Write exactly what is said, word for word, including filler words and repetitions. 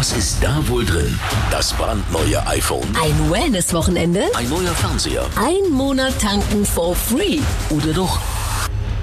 Was ist da wohl drin? Das brandneue iPhone? Ein Wellness-Wochenende? Ein neuer Fernseher? Ein Monat tanken for free? Oder doch